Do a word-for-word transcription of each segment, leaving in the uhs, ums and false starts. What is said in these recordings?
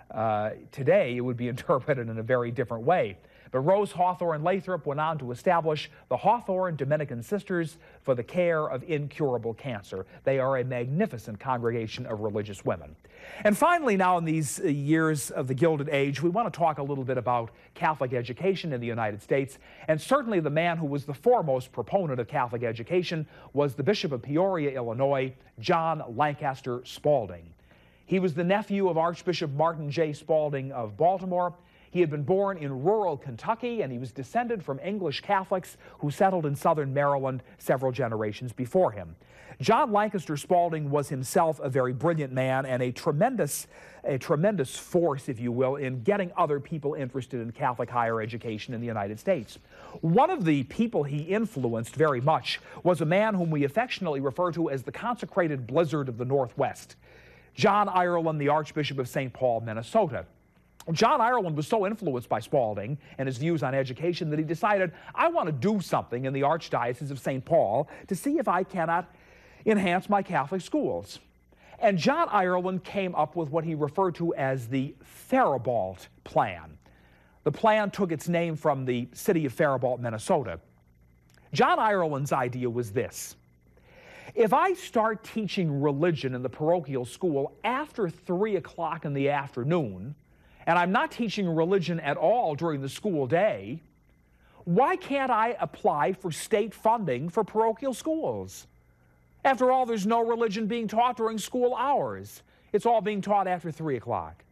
Uh, today, it would be interpreted in a very different way. But Rose Hawthorne Lathrop went on to establish the Hawthorne Dominican Sisters for the care of incurable cancer. They are a magnificent congregation of religious women. And finally, now in these years of the Gilded Age, we want to talk a little bit about Catholic education in the United States. And certainly the man who was the foremost proponent of Catholic education was the Bishop of Peoria, Illinois, John Lancaster Spalding. He was the nephew of Archbishop Martin J. Spalding of Baltimore. He had been born in rural Kentucky, and he was descended from English Catholics who settled in southern Maryland several generations before him. John Lancaster Spalding was himself a very brilliant man and a tremendous, a tremendous force, if you will, in getting other people interested in Catholic higher education in the United States. One of the people he influenced very much was a man whom we affectionately refer to as the consecrated blizzard of the Northwest, John Ireland, the Archbishop of Saint Paul, Minnesota. John Ireland was so influenced by Spalding and his views on education that he decided, I want to do something in the Archdiocese of Saint Paul to see if I cannot enhance my Catholic schools. And John Ireland came up with what he referred to as the Faribault Plan. The plan took its name from the city of Faribault, Minnesota. John Ireland's idea was this: if I start teaching religion in the parochial school after three o'clock in the afternoon, and I'm not teaching religion at all during the school day, why can't I apply for state funding for parochial schools? After all, there's no religion being taught during school hours. It's all being taught after three o'clock.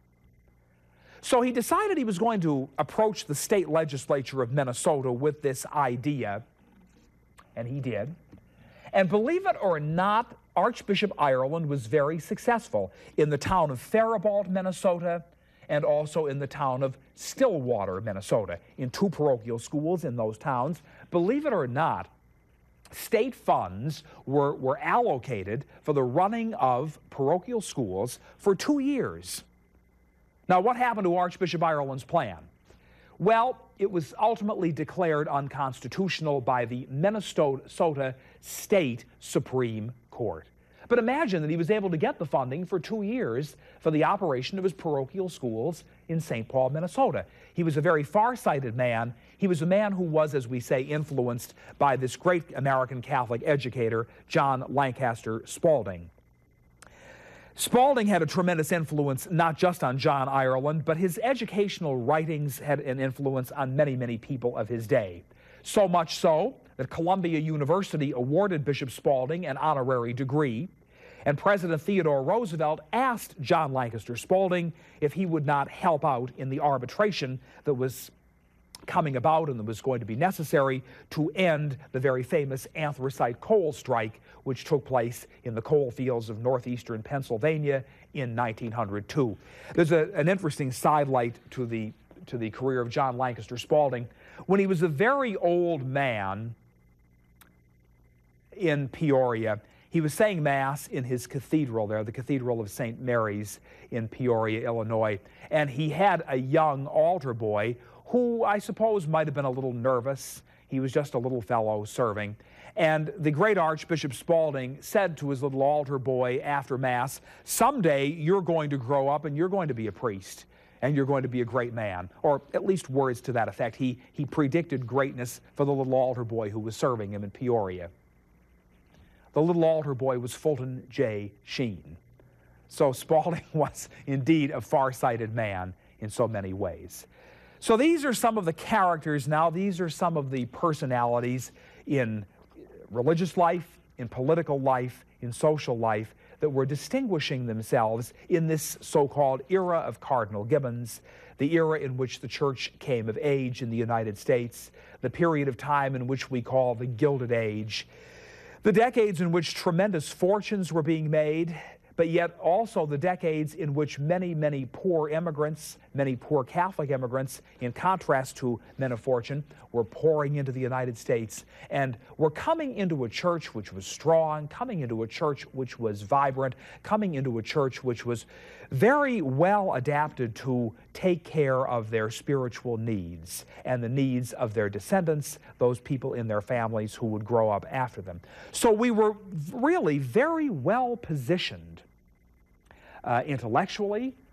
So he decided he was going to approach the state legislature of Minnesota with this idea, and he did. And believe it or not, Archbishop Ireland was very successful in the town of Faribault, Minnesota, and also in the town of Stillwater, Minnesota, in two parochial schools in those towns. Believe it or not, state funds were, were allocated for the running of parochial schools for two years. Now, what happened to Archbishop Ireland's plan? Well, it was ultimately declared unconstitutional by the Minnesota State Supreme Court. But imagine that he was able to get the funding for two years for the operation of his parochial schools in Saint Paul, Minnesota. He was a very far-sighted man. He was a man who was, as we say, influenced by this great American Catholic educator, John Lancaster Spalding. Spalding had a tremendous influence not just on John Ireland, but his educational writings had an influence on many, many people of his day. So much so that Columbia University awarded Bishop Spalding an honorary degree, and President Theodore Roosevelt asked John Lancaster Spalding if he would not help out in the arbitration that was coming about and that was going to be necessary to end the very famous anthracite coal strike, which took place in the coal fields of northeastern Pennsylvania in nineteen oh two. There's a, an interesting sidelight to the, to the career of John Lancaster Spalding. When he was a very old man in Peoria, he was saying Mass in his cathedral there, the Cathedral of Saint Mary's in Peoria, Illinois, and he had a young altar boy who I suppose might have been a little nervous. He was just a little fellow serving. And the great Archbishop Spalding said to his little altar boy after Mass, someday you're going to grow up and you're going to be a priest and you're going to be a great man, or at least words to that effect. He, he predicted greatness for the little altar boy who was serving him in Peoria. The little altar boy was Fulton J. Sheen. So Spalding was indeed a far-sighted man in so many ways. So these are some of the characters now. These are some of the personalities in religious life, in political life, in social life that were distinguishing themselves in this so-called era of Cardinal Gibbons, the era in which the church came of age in the United States, the period of time in which we call the Gilded Age, the decades in which tremendous fortunes were being made, but yet also the decades in which many, many poor immigrants, many poor Catholic immigrants, in contrast to men of fortune, were pouring into the United States and were coming into a church which was strong, coming into a church which was vibrant, coming into a church which was very well adapted to take care of their spiritual needs and the needs of their descendants, those people in their families who would grow up after them. So we were really very well positioned Uh, intellectually,